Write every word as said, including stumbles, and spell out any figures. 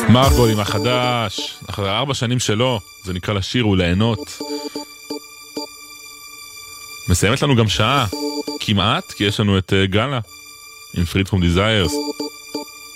מרגול החדש, אחרי ארבע שנים שלו, זה נקרא לשיר וליהנות. מסיימת לנו גם שעה, כמעט, כי יש לנו את גלה, עם Freed from Desires.